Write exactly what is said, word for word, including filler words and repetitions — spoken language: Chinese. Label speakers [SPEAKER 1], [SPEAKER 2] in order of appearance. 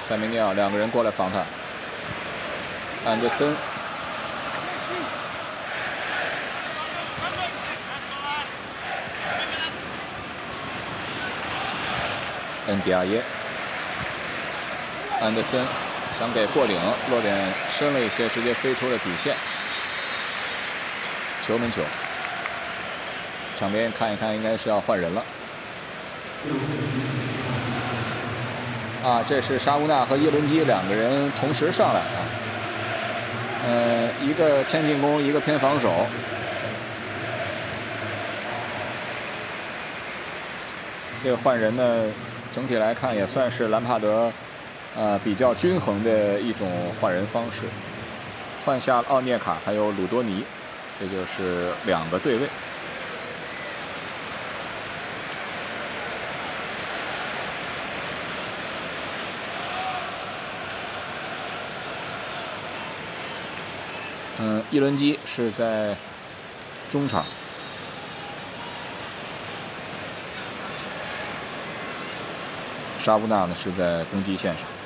[SPEAKER 1] 塞梅尼奥两个人过来防他。安德森。 恩迪亚耶，安德森想给过顶，落点深了一些，直接飞出了底线。球门球，场边看一看，应该是要换人了。啊，这是沙乌纳和叶伦基两个人同时上来啊。呃，一个偏进攻，一个偏防守。 这个换人呢，整体来看也算是兰帕德，呃，比较均衡的一种换人方式。换下奥涅卡还有鲁多尼，这就是两个对位。嗯，伊伦基是在中场。 沙乌纳呢是在攻击线上。